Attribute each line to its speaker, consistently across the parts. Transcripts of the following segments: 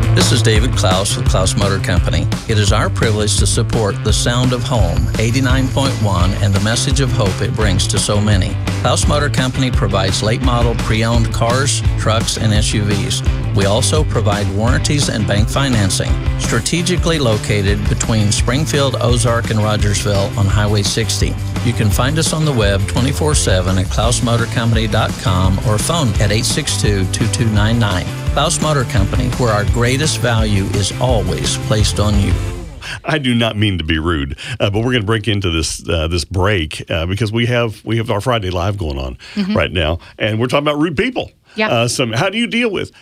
Speaker 1: This is David Klaus with Klaus Motor Company. It is our privilege to support the sound of home, 89.1, and the message of hope it brings to so many. Klaus Motor Company provides late model pre-owned cars, trucks, and SUVs. We also provide warranties and bank financing. Strategically located between Springfield, Ozark, and Rogersville on Highway 60. You can find us on the web 24/7 at klausmotorcompany.com or phone at 862-2299. Klaus Motor Company, where our greatest value is always placed on you.
Speaker 2: I do not mean to be rude, but we're going to break into this break because we have our Friday Live going on right now, and we're talking about rude people.
Speaker 3: Yeah.
Speaker 2: How do you deal with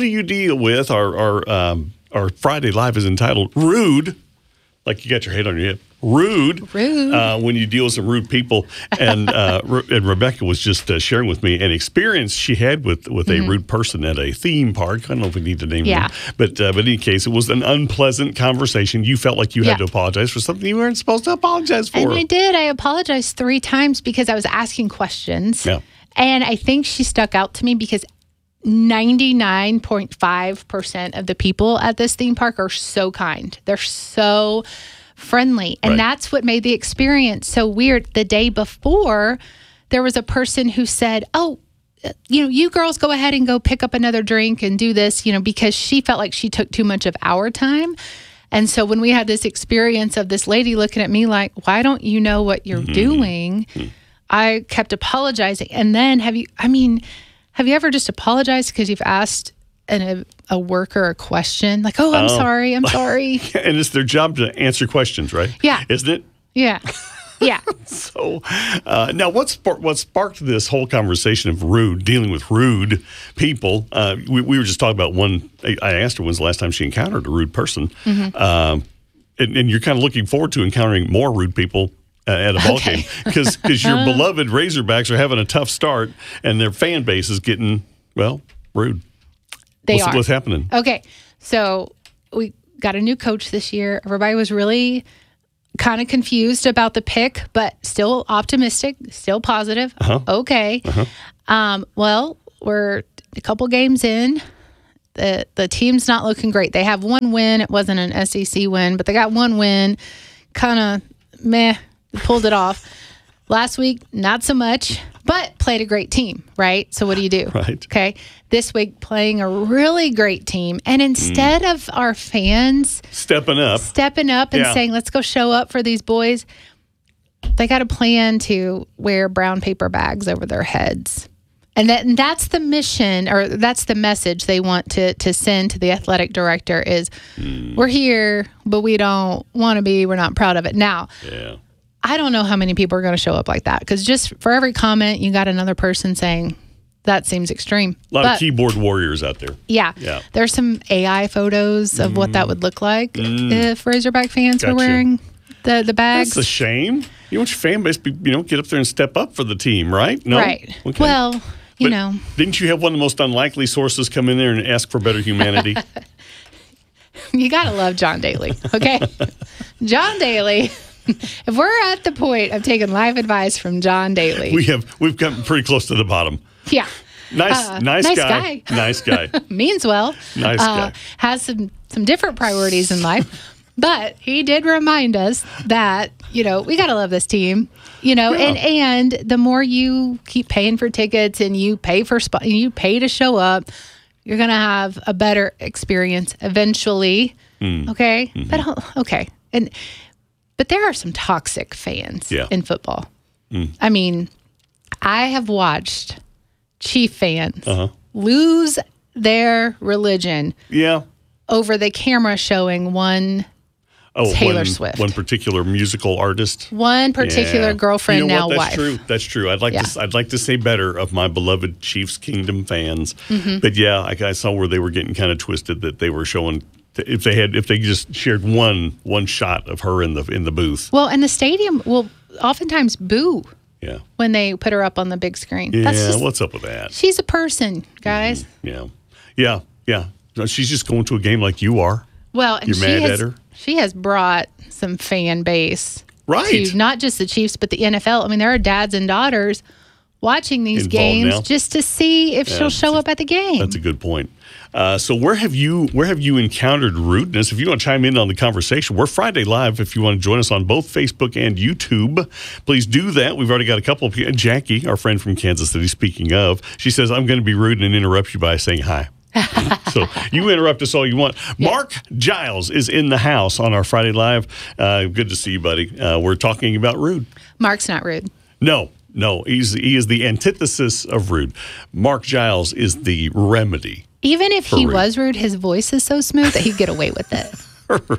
Speaker 2: our Friday Live is entitled "Rude," like you got your head on your hip. Rude. When you deal with some rude people, and Rebecca was just sharing with me an experience she had with a rude person at a theme park. I don't know if we need to name them, but in any case, it was an unpleasant conversation. You felt like you had to apologize for something you weren't supposed to apologize for.
Speaker 3: And I did. I apologized 3 times because I was asking questions.
Speaker 2: Yeah.
Speaker 3: And I think she stuck out to me because 99.5% of the people at this theme park are so kind. They're so friendly. And that's what made the experience so weird. The day before, there was a person who said, oh, you girls go ahead and go pick up another drink and do this, because she felt like she took too much of our time. And so when we had this experience of this lady looking at me like, why don't you know what you're doing? I kept apologizing. And then have you ever just apologized because you've asked a worker a question? Like, oh, I'm sorry. And
Speaker 2: it's their job to answer questions, right?
Speaker 3: Yeah.
Speaker 2: Isn't it?
Speaker 3: Yeah. Yeah.
Speaker 2: So now what sparked this whole conversation of dealing with rude people? We were just talking about one. I asked her when's the last time she encountered a rude person. And you're kind of looking forward to encountering more rude people at a ball game because your beloved Razorbacks are having a tough start and their fan base is getting, rude. What's happening?
Speaker 3: Okay. So we got a new coach this year. Everybody was really kind of confused about the pick, but still optimistic, still positive. Okay. Well, we're a couple games in. The team's not looking great. They have one win. It wasn't an SEC win, but they got one win. Kind of meh. Pulled it off. Last week, not so much, but played a great team, right? So what do you do?
Speaker 2: Right.
Speaker 3: Okay. This week, playing a really great team. And instead of our fans stepping up and saying, let's go show up for these boys, they got a plan to wear brown paper bags over their heads. And that's the mission, or that's the message they want to send to the athletic director is, we're here, but we don't want to be. We're not proud of it. Now, I don't know how many people are going to show up like that because just for every comment, you got another person saying, that seems extreme.
Speaker 2: A lot of keyboard warriors out there.
Speaker 3: Yeah. There's some AI photos of what that would look like if Razorback fans were wearing the bags.
Speaker 2: That's a shame. You want your fan base to get up there and step up for the team, right? No?
Speaker 3: Right.
Speaker 2: Okay.
Speaker 3: Well,
Speaker 2: Didn't you have one of the most unlikely sources come in there and ask for better humanity?
Speaker 3: You got to love John Daly, okay? John Daly. If we're at the point of taking life advice from John Daly.
Speaker 2: We've come pretty close to the bottom.
Speaker 3: Yeah.
Speaker 2: Nice guy. Nice guy.
Speaker 3: Means well.
Speaker 2: Nice guy.
Speaker 3: Has some different priorities in life. But he did remind us that, we got to love this team, and the more you keep paying for tickets and you pay you pay to show up, you're going to have a better experience eventually. Okay. Okay. But there are some toxic fans in football. I mean, I have watched Chief fans lose their religion over the camera showing one Taylor Swift.
Speaker 2: One particular musical artist.
Speaker 3: One particular girlfriend, now wife.
Speaker 2: That's true. I'd like to say better of my beloved Chiefs Kingdom fans. But I saw where they were getting kind of twisted that they were showing if they just shared one shot of her in the booth.
Speaker 3: Well, and the stadium will oftentimes boo.
Speaker 2: Yeah.
Speaker 3: When they put her up on the big screen.
Speaker 2: Yeah, what's up with that?
Speaker 3: She's a person, guys.
Speaker 2: Yeah. She's just going to a game like you are.
Speaker 3: Well, and
Speaker 2: you're mad at her.
Speaker 3: She has brought some fan base.
Speaker 2: Right.
Speaker 3: To not just the Chiefs, but the NFL. I mean, there are dads and daughters watching these
Speaker 2: Involved
Speaker 3: games
Speaker 2: now.
Speaker 3: just to see if she'll show up at the game.
Speaker 2: That's a good point. So where have you encountered rudeness? If you want to chime in on the conversation, we're Friday Live. If you want to join us on both Facebook and YouTube, please do that. We've already got a couple of people. Jackie, our friend from Kansas City, speaking of, she says, I'm going to be rude and interrupt you by saying hi. So you interrupt us all you want.
Speaker 3: Yeah.
Speaker 2: Mark Giles is in the house on our Friday Live. Good to see you, buddy. We're talking about rude.
Speaker 3: Mark's not rude.
Speaker 2: No, he is the antithesis of rude. Mark Giles is the remedy.
Speaker 3: Even if he
Speaker 2: rude.
Speaker 3: was rude, his voice is so smooth that he'd get away with it.